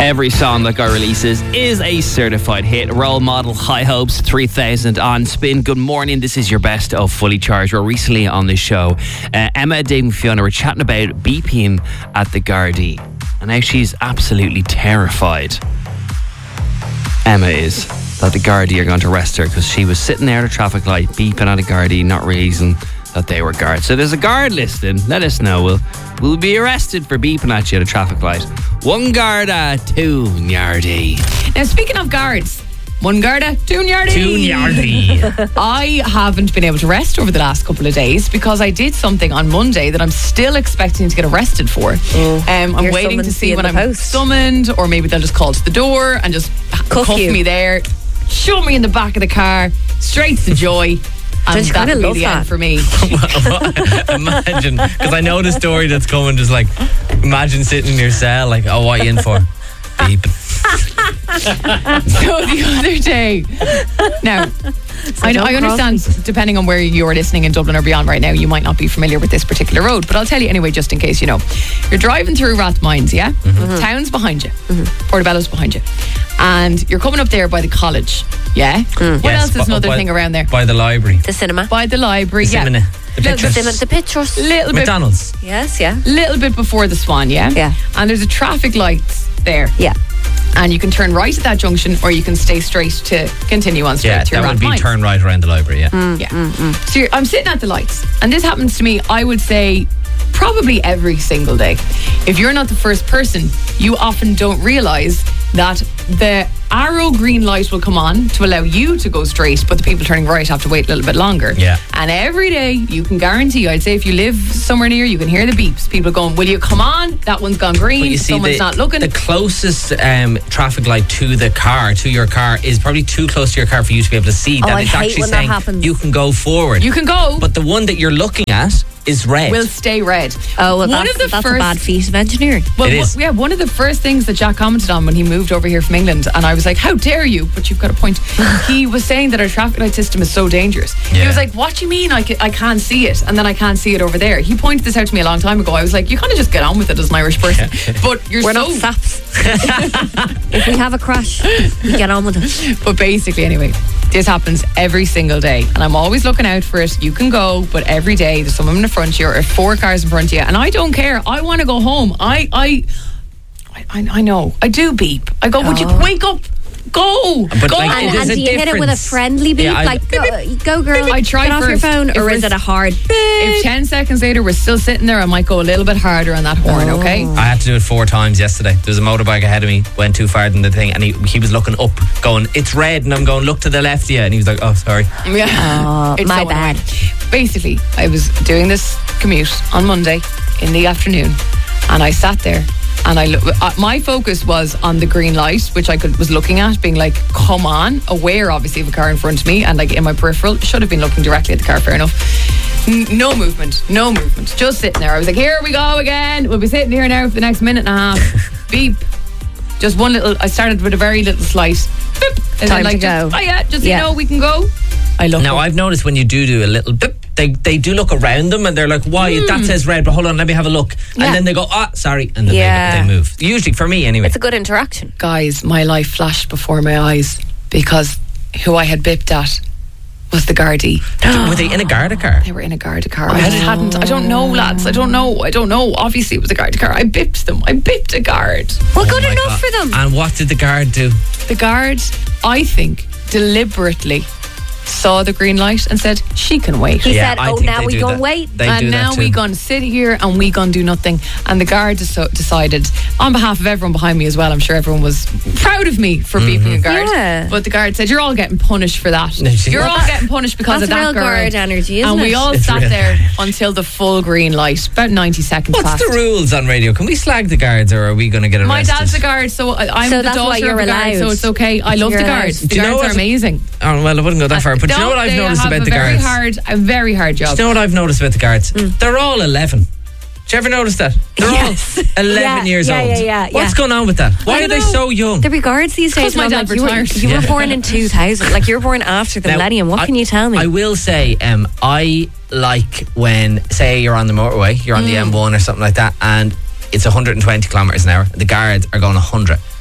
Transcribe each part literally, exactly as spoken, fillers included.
Every song that Guy releases is a certified hit. Role Model, High Hopes, three thousand on Spin. Good morning, this is your best of Fully Charged. We're recently on this show. Uh, Emma, Dave and Fiona were chatting about beeping at the Gardaí. And now she's absolutely terrified. Emma is. That the Gardaí are going to arrest her because she was sitting there at a traffic light beeping at a Gardaí, not realizing that they were guards. So there's a guard listening. Let us know. We'll, we'll be arrested for beeping at you at a traffic light. One Garda, two Yardy. Now, speaking of guards, one Garda, two Yardy. Two Yardy. I haven't been able to rest over the last couple of days because I did something on Monday that I'm still expecting to get arrested for. Oh, um, I'm waiting to see when I'm post. summoned, or maybe they'll just call to the door and just cuff, cuff me there, shove me in the back of the car, straight to Joy. And Don't that'll you be love the that? end for me. Imagine, because I know the story that's coming, just like, imagine sitting in your cell, like, oh, what are you in for? Beeping. So the other day, now, So I know, I don't cross understand, depending on where you're listening in Dublin or beyond right now, you might not be familiar with this particular road, but I'll tell you anyway, just in case you know. You're driving through Rathmines, yeah? Mm-hmm. Town's behind you. Mm-hmm. Portobello's behind you. And you're coming up there by the college, yeah? Mm. What Yes, else is by- another by- thing around there? By the library. The cinema. By the library, The yeah. cinema. The Little pictures. bit- The, the pictures. Little bit, McDonald's. Yes, yeah. little bit before the Swan, yeah? Yeah. And there's a traffic light there. Yeah. And you can turn right at that junction, or you can stay straight to continue on straight Yeah, through that would be Rathmines. turn right around the library, yeah. Yeah. So you're, I'm sitting at the lights, and this happens to me, I would say, probably every single day. If you're not the first person, you often don't realise that the arrow green light will come on to allow you to go straight, but the people turning right have to wait a little bit longer. Yeah. And every day, you can guarantee, I'd say if you live somewhere near, you can hear the beeps. People going, will you come on? That one's gone green. But you see, Someone's the, not looking. the closest um, traffic light to the car, to your car, is probably too close to your car for you to be able to see. Oh, that I it's hate actually when that saying happens. you can go forward. you can go, But the one that you're looking at is red. will stay red. Oh, well, One that's, of the that's first- a bad feat of engineering. Well, It wha- is. yeah, one of the first things that Jack commented on when he moved over here from England, and I was like, how dare you? But you've got a point. He was saying that our traffic light system is so dangerous. He Yeah. was like, what do you mean I, ca- I can't see it? And then I can't see it over there. He pointed this out to me a long time ago. I was like, you kind of just get on with it as an Irish person. But you're We're so... not saps. If we have a crash, we get on with it. But basically, anyway, this happens every single day, and I'm always looking out for it. You can go, but every day there's someone in front of you or four cars in front of you, and I don't care. I want to go home. I, I, I, I know. I do beep. I go, would you Oh. wake up? Go, But go. like, And, There's and a do you hit it with a difference. friendly beep? Yeah, I- like, go, go girl, I tried get off your first. phone, If or we're- is it a hard beep? If ten seconds later we're still sitting there, I might go a little bit harder on that horn. Oh. Okay. I had to do it four times yesterday. There was a motorbike ahead of me, went too far than the thing, and he, he was looking up, going, it's red, and I'm going, look to the left, yeah. And he was like, oh, sorry. Yeah. Oh, It's my so bad. annoying. Basically, I was doing this commute on Monday in the afternoon, and I sat there. And I, lo- uh, my focus was on the green light, which I could was looking at, being like, "Come on!" Aware, obviously, of a car in front of me, and like in my peripheral, should have been looking directly at the car. Fair enough. N- no movement, no movement. Just sitting there. I was like, "Here we go again. We'll be sitting here now for the next minute and a half." Beep. Just one little. I started with a very little slight. Boop, and Time then like, to go. Just, oh yeah, just Yeah. you know, we can go. I look. Now, up. I've noticed when you do do a little bit, they, they do look around them and they're like, why? That says red, but hold on, let me have a look. And Yeah. then they go, ah, sorry. And then Yeah. they, they move. Usually, for me anyway. It's a good interaction. Guys, my life flashed before my eyes because who I had bipped at was the Gardaí. Were they in a Garda car? They were in a Garda car. I just hadn't. I don't know, lads. I don't know. I don't know. Obviously, it was a Garda car. I bipped them. I bipped a guard. Well, Oh good my enough God. for them. And what did the guard do? The guard, I think, deliberately saw the green light and said, she can wait. He Yeah, said, I oh, think now they we do gonna that. wait. They and do now that we too. gonna sit here and we gonna do nothing. And the guard des- decided, on behalf of everyone behind me as well, I'm sure everyone was proud of me for beeping a guard. Yeah. But the guard said, you're all getting punished for that. You're Well, all getting punished because that's of that real girl. guard energy, isn't and it? we all It's sat real there guard. until the full green light, about ninety seconds What's passed. the rules on radio? Can we slag the guards or are we going to get arrested? My dad's a guard, so I- I'm So the that's why daughter you're of a guard, allowed. so it's okay. I love You're the allowed. guards. The Do you know guards are what- amazing. Oh, well, I wouldn't go that far. But do you know what I've They noticed have about a the very guards? hard, a very hard job. Do you know what I've noticed about the guards? They're all eleven. Did you ever notice that? They're Yes. all eleven Yeah, years yeah, old. yeah, yeah, What's yeah. going on with that? Why I are they know. so young? The regards these days, Because my and I'm dad like, you were, retired. you were Yeah. born in two thousand. Like, you're born after the Now, millennium. What I- can you tell me? I will say, um, I like when, say, you're on the motorway, you're on the Mm. M one or something like that, and it's one hundred twenty kilometres an hour. The guards are going one hundred.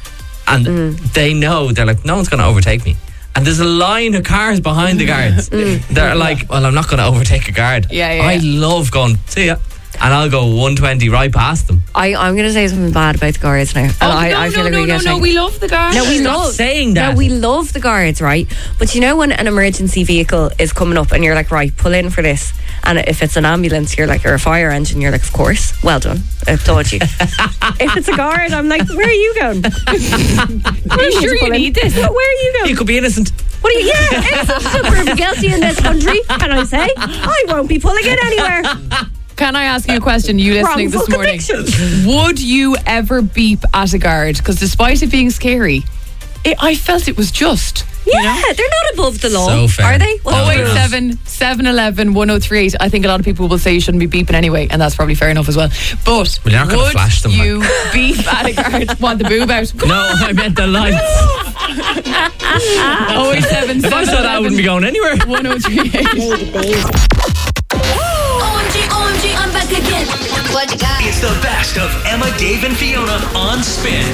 and Mm. they know, they're like, no one's going to overtake me. And there's a line of cars behind the guards. Mm. They're like, well, I'm not going to overtake a guard. Yeah, yeah, I yeah. love going, see ya. And I'll go one twenty right past them. I, I'm going to say something bad about the guards now. And Oh, I, no, I feel no, like no, we're no, getting- no, we love the guards. No, we Stop love saying that. No, we love the guards, right? But you know when an emergency vehicle is coming up and you're like, right, pull in for this. And if it's an ambulance, you're like, or a fire engine, you're like, of course, well done. I told you. If it's a guard, I'm like, where are you going? Are you sure you need this? Where are you going? You could be innocent. What are you? Yeah, innocent until proven guilty in this country. Can I say? I won't be pulling it anywhere. Can I ask you a question, you listening this Wrongful morning? conviction. Would you ever beep at a guard? Because despite it being scary, it, I felt it was just. Yeah, they're not above the law. So fair. Are they? What No, oh the eight they're rules? not. seven, seven one one, one oh three eight. I think a lot of people will say you shouldn't be beeping anyway, and that's probably fair enough as well. But Well, you're not gonna would flash them, you beep at a guard? Want the boob out? No, I meant the lights. oh eight seven, If I saw that, I wouldn't be going anywhere. one oh three eight. O M G, O M G, I'm back again. What you got? It's the best of Emma, Dave, and Fiona on Spin.